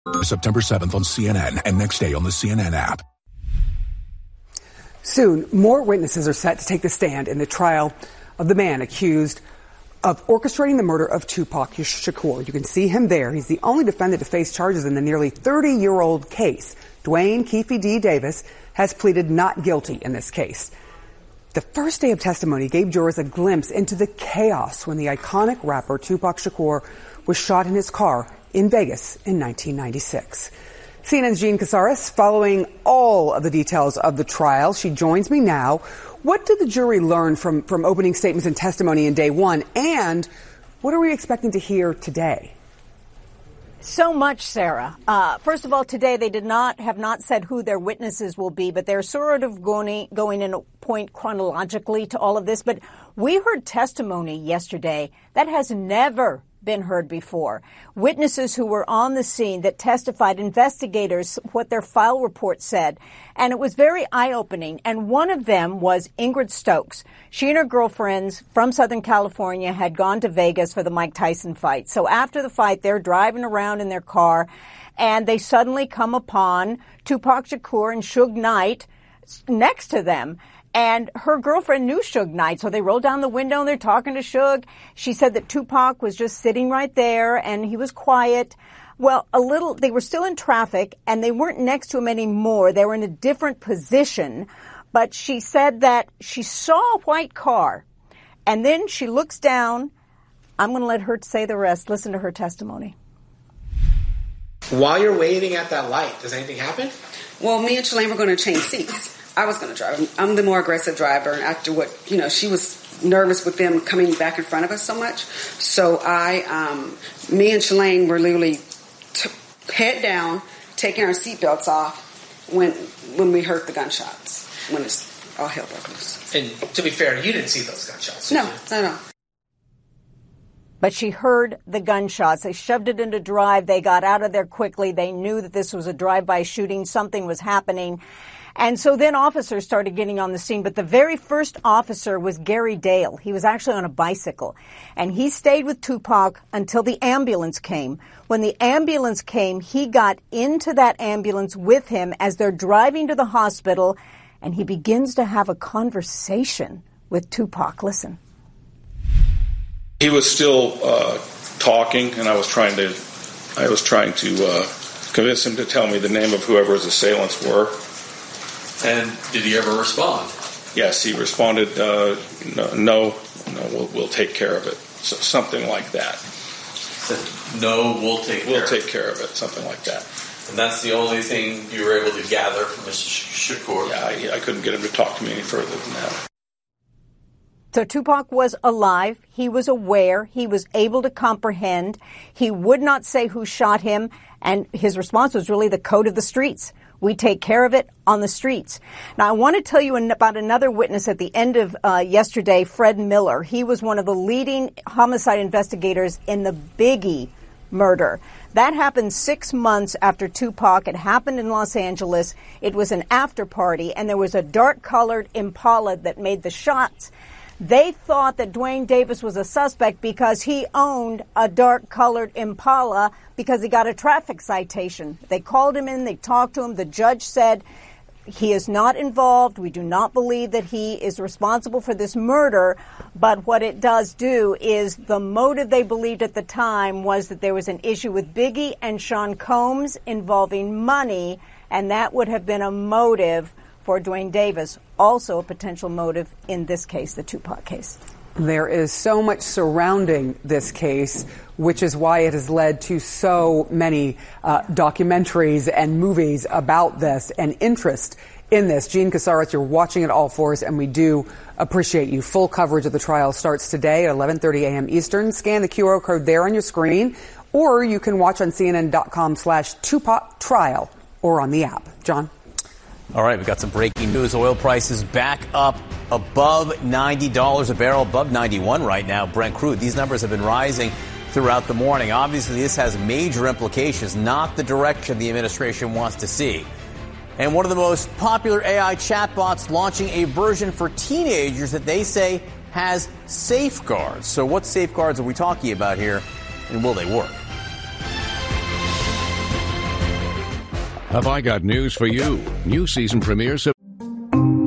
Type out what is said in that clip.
September 7th on CNN and next day on the CNN app. Soon, more witnesses are set to take the stand in the trial of the man accused of orchestrating the murder of Tupac Shakur. You can see him there. He's the only defendant to face charges in the nearly 30-year-old case. Dwayne Keefe D. Davis has pleaded not guilty in this case. The first day of testimony gave jurors a glimpse into the chaos when the iconic rapper Tupac Shakur was shot in his car in Vegas in 1996. CNN's Jean Casares following all of the details of the trial. She joins me now. What did the jury learn from opening statements and testimony in day one? And what are we expecting to hear today? So much, Sarah. First of all, today they have not said who their witnesses will be, but they're sort of going in a point chronologically to all of this. But we heard testimony yesterday that has never been heard before. Witnesses who were on the scene that testified, investigators, what their file report said. And it was very eye-opening. And one of them was Ingrid Stokes. She and her girlfriends from Southern California had gone to Vegas for the Mike Tyson fight. So after the fight, they're driving around in their car and they suddenly come upon Tupac Shakur and Suge Knight next to them. And her girlfriend knew Suge Knight, so they roll down the window and they're talking to Suge. She said that Tupac was just sitting right there and he was quiet. Well, they were still in traffic and they weren't next to him anymore. They were in a different position. But she said that she saw a white car and then she looks down. I'm going to let her say the rest. Listen to her testimony. While you're waiting at that light, does anything happen? Well, me and Shalane were going to change seats. I was going to drive. I'm the more aggressive driver. And after what, she was nervous with them coming back in front of us so much. So me and Shalane were literally head down, taking our seatbelts off when we heard the gunshots, when all hell broke loose. And to be fair, you didn't see those gunshots, No, no. But she heard the gunshots. They shoved it into drive. They got out of there quickly. They knew that this was a drive-by shooting. Something was happening. And so then officers started getting on the scene. But the very first officer was Gary Dale. He was actually on a bicycle. And he stayed with Tupac until the ambulance came. When the ambulance came, he got into that ambulance with him as they're driving to the hospital. And he begins to have a conversation with Tupac. Listen. He was still talking, and I was trying to convince him to tell me the name of whoever his assailants were. And did he ever respond? Yes, he responded, no, we'll take care of it. So, something like that. Said, no, we'll take care of it, something like that. And that's the only thing you were able to gather from Mr. Shakur? Yeah, I couldn't get him to talk to me any further than that. So Tupac was alive. He was aware. He was able to comprehend. He would not say who shot him. And his response was really the code of the streets. We take care of it on the streets. Now, I want to tell you about another witness at the end of yesterday, Fred Miller. He was one of the leading homicide investigators in the Biggie murder. That happened 6 months after Tupac. It happened in Los Angeles. It was an after party, and there was a dark-colored Impala that made the shots. They thought that Dwayne Davis was a suspect because he owned a dark-colored Impala because he got a traffic citation. They called him in. They talked to him. The judge said he is not involved. We do not believe that he is responsible for this murder. But what it does do is the motive they believed at the time was that there was an issue with Biggie and Sean Combs involving money, and that would have been a motive for Dwayne Davis, also a potential motive in this case, the Tupac case. There is so much surrounding this case, which is why it has led to so many documentaries and movies about this and interest in this. Jean Casares, you're watching it all for us, and we do appreciate you. Full coverage of the trial starts today at 11:30 a.m. Eastern. Scan the QR code there on your screen, or you can watch on CNN.com/Tupac trial or on the app. John? All right, we've got some breaking news. Oil prices back up above $90 a barrel, above 91 right now. Brent crude. These numbers have been rising throughout the morning. Obviously, this has major implications, not the direction the administration wants to see. And one of the most popular AI chatbots launching a version for teenagers that they say has safeguards. So what safeguards are we talking about here, and will they work? Have I Got News for You? New season premieres